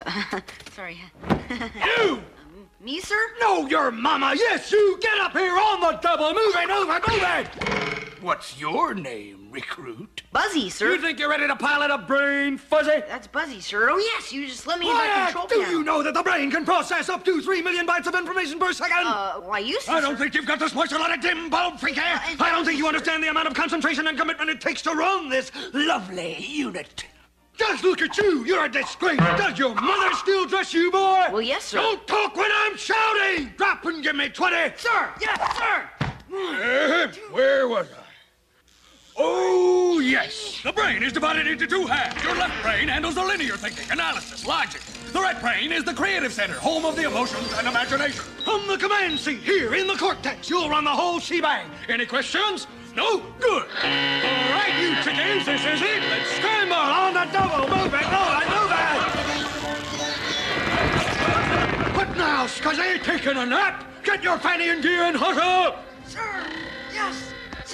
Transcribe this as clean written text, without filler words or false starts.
Sorry. You! Me, sir? No, your mama. Yes, you. Get up here on the double. Move it. What's your name, recruit? Buzzy, sir. You think you're ready to pilot a brain, Fuzzy? That's Buzzy, sir. Oh, yes, you just let me in that control Do panel. you know that the brain can process up to 3 million bytes of information per second? Why, you see, I don't sir. think you've got the smarts to let a dim bulb, freaky. I don't think you understand the amount of concentration and commitment it takes to run this lovely unit. Just look at you. You're a disgrace. Does your mother still dress you, boy? Well, yes, sir. Don't talk when I'm shouting. Drop and give me 20. Sir, yes, sir. Where was I? Oh, yes. The brain is divided into two halves. Your left brain handles the linear thinking, analysis, logic. The right brain is the creative center, home of the emotions and imagination. From the command seat here in the cortex, you'll run the whole shebang. Any questions? No? Good. All right, you chickens, this is it. Let's scramble on the double. Move it. What now, Scuzzy? Taking a nap? Get your fanny in gear and hustle.